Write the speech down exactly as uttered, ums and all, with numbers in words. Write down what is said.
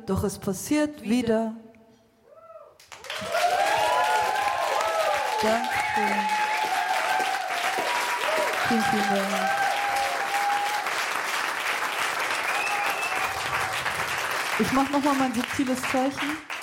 doch es passiert wieder. Dankeschön. Vielen, vielen Dank. Ich mache nochmal mein subtiles Zeichen.